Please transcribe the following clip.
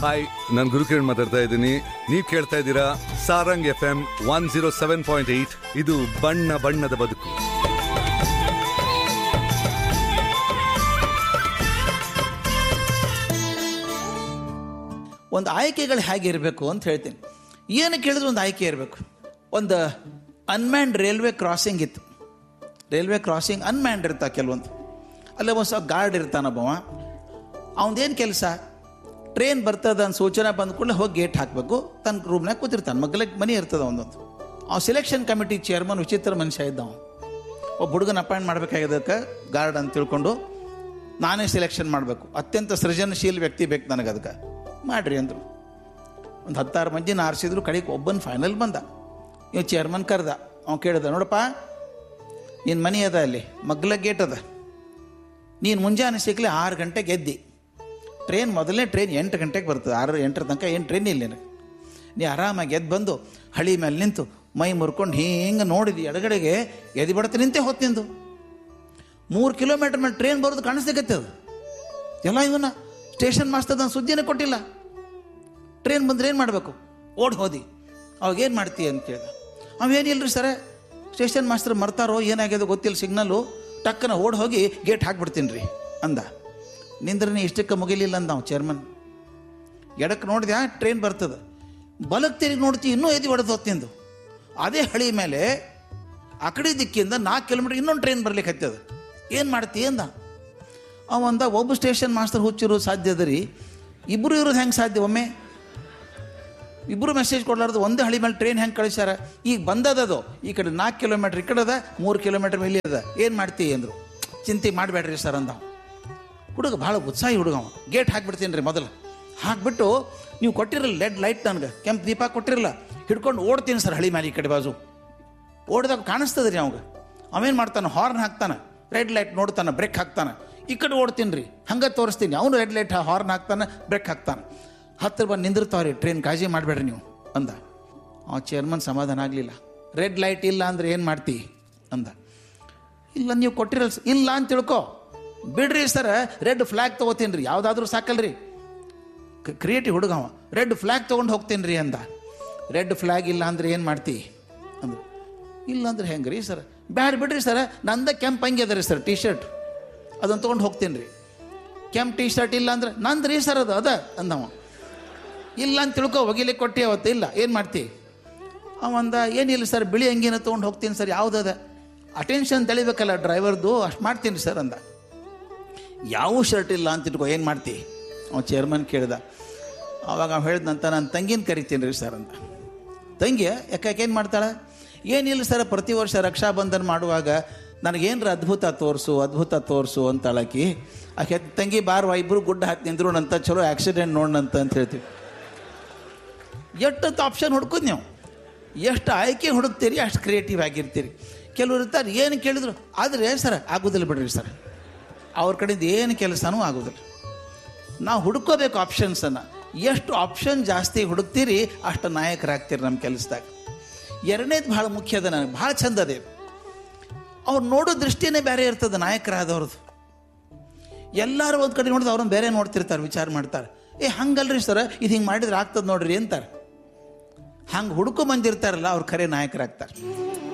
Hi, ನಾನು ಗುರುಕಿರಣ್ ಮಾತಾಡ್ತಾ ಇದ್ದೀನಿ. ನೀವು ಕೇಳ್ತಾ ಇದ್ದೀರಾ ಸಾರಂಗ್ FM 107.8. ಇದು ಬಣ್ಣ ಬಣ್ಣದ ಬದುಕು. ಒಂದು ಆಯ್ಕೆಗಳು ಹೇಗಿರಬೇಕು ಅಂತ ಹೇಳ್ತೀನಿ. ಏನು ಕೇಳಿದ್ರು ಒಂದು ಆಯ್ಕೆ ಇರಬೇಕು. ಒಂದು ಅನ್ಮ್ಯಾನ್ಡ್ ರೈಲ್ವೆ ಕ್ರಾಸಿಂಗ್ ಇತ್ತು. ರೈಲ್ವೆ ಕ್ರಾಸಿಂಗ್ ಅನ್ಮ್ಯಾನ್ಡ್ ಇರ್ತಾ ಕೆಲವೊಂದು. ಅಲ್ಲೇ ಒಂದು ಸ್ವಲ್ಪ ಗಾರ್ಡ್ ಇರ್ತಾನೊಬ್ಬವ. ಅವನದೇನು ಕೆಲಸ, ಟ್ರೈನ್ ಬರ್ತದ ಅಂತ ಸೂಚನೆ ಬಂದ ಕೂಡಲೇ ಹೋಗಿ ಗೇಟ್ ಹಾಕಬೇಕು. ತನ್ನ ರೂಮ್ನಾಗ ಕೂತಿರ್ತಾನೆ. ಮಗ್ಲಿಗೆ ಮನೆ ಇರ್ತದೆ ಒಂದೊಂದು. ಅವ್ನು ಸೆಲೆಕ್ಷನ್ ಕಮಿಟಿ ಚೇರ್ಮನ್ ವಿಚಿತ್ರ ಮನುಷ್ಯ ಇದ್ದ. ಒಬ್ಬ ಹುಡುಗನ ಅಪಾಯಿಂಟ್ ಮಾಡಬೇಕಾಗಿದ್ದಕ್ಕೆ ಗಾರ್ಡ್ ಅಂತ ತಿಳ್ಕೊಂಡು ನಾನೇ ಸೆಲೆಕ್ಷನ್ ಮಾಡಬೇಕು. ಅತ್ಯಂತ ಸೃಜನಶೀಲ ವ್ಯಕ್ತಿ ಬೇಕು ನನಗೆ, ಅದಕ್ಕೆ ಮಾಡಿರಿ ಅಂದರು. ಒಂದು 10-6 ಮಂದಿನ ಆರಿಸಿದ್ರು. ಕಡೆಗೆ ಒಬ್ಬನ ಫೈನಲ್ ಬಂದ. ಇವ್ ಚೇರ್ಮನ್ ಕರೆದ. ಅವ್ನು ಕೇಳಿದ, ನೋಡಪ್ಪ ನಿನ್ನ ಮನೆ ಅದ, ಅಲ್ಲಿ ಮಗ್ಲ ಗೇಟ್ ಅದ, ನೀನು ಮುಂಜಾನೆ ಸಿಕ್ಕಲಿ 6 ಗಂಟೆಗೆ ಎದ್ದಿ. ಮೊದಲನೇ ಟ್ರೈನ್ 8 ಗಂಟೆಗೆ ಬರ್ತದೆ. 6-8 ತನಕ ಏನು ಟ್ರೈನ್ ಇಲ್ಲ ನಿನಗೆ. ನೀ ಆರಾಮಾಗಿ ಎದ್ದು ಬಂದು ಹಳಿ ಮೇಲೆ ನಿಂತು ಮೈ ಮುರ್ಕೊಂಡು ಹಿಂಗೆ ನೋಡಿದ್ವಿ ಎಡಗಡೆಗೆ ಎದಿ ಬಡತ್ತೆ ನಿಂತೆ ಹೊತ್ತು ನಿಂದು 3 ಕಿಲೋಮೀಟರ್ ಮೇಲೆ ಟ್ರೈನ್ ಬರೋದು ಕಾಣಿಸ್ಲಿಕ್ಕೆ ಅದು ಎಲ್ಲ. ಇವನ್ನ ಸ್ಟೇಷನ್ ಮಾಸ್ತರ್ ನಾನು ಸುದ್ದಿನೇ ಕೊಟ್ಟಿಲ್ಲ. ಟ್ರೈನ್ ಬಂದ್ರೆ ಏನು ಮಾಡಬೇಕು? ಓಡ್ ಹೋದಿ. ಅವಾಗೇನು ಮಾಡ್ತೀಯ ಅಂತ ಕೇಳಿದ. ಅವೇನಿಲ್ಲರಿ ಸರ, ಸ್ಟೇಷನ್ ಮಾಸ್ತರ್ ಮರ್ತಾರೋ ಏನಾಗ್ಯದೋ ಗೊತ್ತಿಲ್ಲ, ಸಿಗ್ನಲ್ಲು ಟಕ್ಕನ ಓಡ್ ಹೋಗಿ ಗೇಟ್ ಹಾಕ್ಬಿಡ್ತೀನಿ ರೀ ಅಂದ. ನಿಂದ್ರನೇ ಇಷ್ಟಕ್ಕೆ ಮುಗಿಲಿಲ್ಲ ಅಂದ ನಾವು ಚೇರ್ಮನ್. ಎಡಕ್ಕೆ ನೋಡಿದ್ಯಾ ಟ್ರೈನ್ ಬರ್ತದೆ, ಬಲಕ್ಕೆ ತಿರುಗಿ ನೋಡ್ತೀವಿ ಇನ್ನೂ ಎದಿ ಹೊಡೆದು ಹೊತ್ತಿಂದು. ಅದೇ ಹಳಿ ಮೇಲೆ ಆ ಕಡೆ ದಿಕ್ಕಿಂದ 4 ಕಿಲೋಮೀಟರ್ ಇನ್ನೊಂದು ಟ್ರೈನ್ ಬರ್ಲಿಕ್ಕೆ ಹತ್ತದ. ಏನು ಮಾಡ್ತೀಯ ಅಂದ. ಅವಂದ, ಒಬ್ಬ ಸ್ಟೇಷನ್ ಮಾಸ್ತರ್ ಹುಚ್ಚಿರೋದು ಸಾಧ್ಯ ಅದ ರೀ, ಇಬ್ಬರು ಇರೋದು ಹೆಂಗೆ ಸಾಧ್ಯ? ಒಮ್ಮೆ ಇಬ್ಬರು ಮೆಸೇಜ್ ಕೊಡ್ಲಾರ್ದು ಒಂದೇ ಹಳಿ ಮೇಲೆ ಟ್ರೈನ್ ಹೆಂಗೆ ಕಳಿಸ್ಯಾರ? ಈಗ ಬಂದದದು ಈ ಕಡೆ 4 ಕಿಲೋಮೀಟರ್ ಈ ಕಡೆ ಅದ, 3 ಕಿಲೋಮೀಟರ್ ಮೇಲೆ ಅದ, ಏನು ಮಾಡ್ತೀವಿ ಅಂದರು. ಚಿಂತೆ ಮಾಡಬೇಡ್ರಿ ಸರ್ ಅಂದ. ಹುಡುಗ ಭಾಳ ಉತ್ಸಾಹಿ ಹುಡುಗ. ಗೇಟ್ ಹಾಕ್ಬಿಡ್ತೀನಿ ರೀ ಮೊದಲು. ಹಾಕ್ಬಿಟ್ಟು ನೀವು ಕೊಟ್ಟಿರಲ್ಲ ಲೆಡ್ ಲೈಟ್, ನನಗೆ ಕೆಂಪು ದೀಪ ಕೊಟ್ಟಿರಲ್ಲ, ಹಿಡ್ಕೊಂಡು ಓಡ್ತೀನಿ ಸರ್ ಹಳಿ ಮೇಲೆ ಈ ಕಡೆ ಬಾಜು. ಓಡಿದಾಗ ಕಾಣಿಸ್ತದೆ ರೀ ಅವಾಗ. ಅವೇನು ಮಾಡ್ತಾನೆ, ಹಾರ್ನ್ ಹಾಕ್ತಾನೆ, ರೆಡ್ ಲೈಟ್ ನೋಡ್ತಾನೆ, ಬ್ರೇಕ್ ಹಾಕ್ತಾನೆ. ಈ ಕಡೆ ಓಡ್ತೀನಿ ರೀ, ಹಂಗೆ ತೋರಿಸ್ತೀನಿ. ಅವನು ರೆಡ್ ಲೈಟ್ ಹಾರ್ನ್ ಹಾಕ್ತಾನೆ, ಬ್ರೇಕ್ ಹಾಕ್ತಾನೆ. ಹತ್ತಿರ ಬಂದು ನಿಂದಿರ್ತಾವ್ರಿ, ಟ್ರೈನ್ ಕಾಳಜಿ ಮಾಡಬೇಡ್ರಿ ನೀವು ಅಂದ. ಆ ಚೇರ್ಮನ್ ಸಮಾಧಾನ ಆಗಲಿಲ್ಲ. ರೆಡ್ ಲೈಟ್ ಇಲ್ಲ ಅಂದರೆ ಏನು ಮಾಡ್ತಿ ಅಂದ. ಇಲ್ಲ ನೀವು ಕೊಟ್ಟಿರಲ್ಲ. ಇಲ್ಲ ಅಂತ ತಿಳ್ಕೊ, ಬಿಡ್ರಿ ಸರ್, ರೆಡ್ ಫ್ಲ್ಯಾಗ್ ತೊಗೋತೀನಿ ರೀ, ಯಾವುದಾದ್ರೂ ಸಾಕಲ್ರಿ. ಕ್ರಿಯೇಟಿವ್ ಹುಡುಗ ಅವ. ರೆಡ್ ಫ್ಲ್ಯಾಗ್ ತೊಗೊಂಡು ಹೋಗ್ತೀನಿ ರೀ ಅಂದ. ರೆಡ್ ಫ್ಲ್ಯಾಗ್ ಇಲ್ಲ ಅಂದರೆ ಏನು ಮಾಡ್ತಿ ಅಂದ್ರು. ಇಲ್ಲ ಅಂದ್ರೆ ಹೆಂಗೆ ರೀ ಸರ್? ಬ್ಯಾಡ ಬಿಡ್ರಿ ಸರ್, ನಂದ ಕೆಂಪು ಅಂಗಿ ಅದ ರೀ ಸರ್, ಟಿ ಶರ್ಟ್, ಅದನ್ನು ತೊಗೊಂಡು ಹೋಗ್ತೀನಿ ರೀ. ಕೆಂಪು ಟಿ ಶರ್ಟ್ ಇಲ್ಲ ಅಂದ್ರೆ ನಂದು ರೀ ಸರ್ ಅದು ಅದ ಅಂದವ. ಇಲ್ಲ ಅಂತ ತಿಳ್ಕೊ, ಒಗಿಲಿಕ್ಕೆ ಕೊಟ್ಟು ಅವತ್ತು. ಇಲ್ಲ ಏನು ಮಾಡ್ತಿ? ಅವಂದ, ಏನಿಲ್ಲ ಸರ್, ಬಿಳಿ ಅಂಗಿನ ತೊಗೊಂಡು ಹೋಗ್ತೀನಿ ಸರ್. ಯಾವುದದ? ಅಟೆನ್ಷನ್ ತೆಳಿಬೇಕಲ್ಲ ಡ್ರೈವರ್ದು, ಅಷ್ಟು ಮಾಡ್ತೀನಿ ಸರ್ ಅಂದ. ಯಾವ ಶರ್ಟ್ ಇಲ್ಲ ಅಂತ ತಿಳ್ಕೊ, ಏನು ಮಾಡ್ತಿ? ಅವ್ನು ಚೇರ್ಮನ್ ಕೇಳ್ದ. ಅವಾಗ ಅವ್ನು ಹೇಳಿದಂತ, ನಾನು ತಂಗಿನ ಕರಿತೀನಿ ರೀ ಸರ್ ಅಂತ. ತಂಗಿ ಯಾಕೇನು ಮಾಡ್ತಾಳೆ? ಏನಿಲ್ಲ ಸರ್, ಪ್ರತಿ ವರ್ಷ ರಕ್ಷಾಬಂಧನ ಮಾಡುವಾಗ ನನಗೇನ್ರ ಅದ್ಭುತ ತೋರಿಸು ಅಂತಾಳಕಿ. ಆಕೆ ತಂಗಿ ಬಾರ್ವಾ, ಇಬ್ಬರು ಗುಡ್ಡ ಹಾಕಿ ನಿಂದ್ರೋಣಂತ, ಚಲೋ ಆಕ್ಸಿಡೆಂಟ್ ನೋಡೋಣಂತ ಅಂತ ಹೇಳ್ತೀವಿ. ಎಷ್ಟು ಆಪ್ಷನ್ ಹುಡ್ಕೋದು ನೀವು, ಎಷ್ಟು ಆಯ್ಕೆ ಹುಡುಕ್ತೀರಿ, ಅಷ್ಟು ಕ್ರಿಯೇಟಿವ್ ಆಗಿರ್ತೀರಿ. ಕೆಲವರು ಇರ್ತಾರೆ, ಏನು ಕೇಳಿದ್ರು ಆದರೆ ಸರ್ ಆಗೋದಿಲ್ಲ ಬಿಡ್ರಿ ಸರ್, ಅವ್ರ ಕಡೆಯಿಂದ ಏನು ಕೆಲಸನೂ ಆಗೋದಿಲ್ಲ. ನಾವು ಹುಡ್ಕೋಬೇಕು ಆಪ್ಷನ್ಸನ್ನು. ಎಷ್ಟು ಆಪ್ಷನ್ ಜಾಸ್ತಿ ಹುಡುಕ್ತೀರಿ ಅಷ್ಟು ನಾಯಕರಾಗ್ತೀರಿ ನಮ್ಮ ಕೆಲಸದಾಗ. ಎರಡನೇದು ಭಾಳ ಮುಖ್ಯ ಅದ, ನನಗೆ ಭಾಳ ಚಂದ ಅದೇ. ಅವ್ರು ನೋಡೋ ದೃಷ್ಟಿನೇ ಬೇರೆ ಇರ್ತದೆ ನಾಯಕರಾದವ್ರದ್ದು. ಎಲ್ಲರೂ ಒಂದು ಕಡೆ ನೋಡಿದ್ರೆ ಅವ್ರನ್ನ ಬೇರೆ ನೋಡ್ತಿರ್ತಾರೆ, ವಿಚಾರ ಮಾಡ್ತಾರೆ. ಹಂಗಲ್ರಿ ಸರ್, ಇದು ಹಿಂಗೆ ಮಾಡಿದ್ರೆ ಆಗ್ತದೆ ನೋಡ್ರಿ ಅಂತಾರೆ. ಹಂಗೆ ಹುಡುಕೋ ಮಂದಿರ್ತಾರಲ್ಲ, ಅವ್ರು ಖರೆ ನಾಯಕರಾಗ್ತಾರೆ.